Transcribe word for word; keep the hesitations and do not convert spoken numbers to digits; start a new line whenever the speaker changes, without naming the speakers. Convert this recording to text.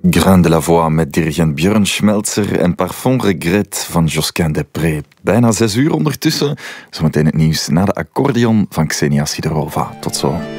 Grain de la Voix met dirigent Björn Schmelzer en Parfum Regret van Josquin Desprez. Bijna zes uur ondertussen. Zometeen het nieuws na de accordeon van Xenia Sidorova. Tot zo.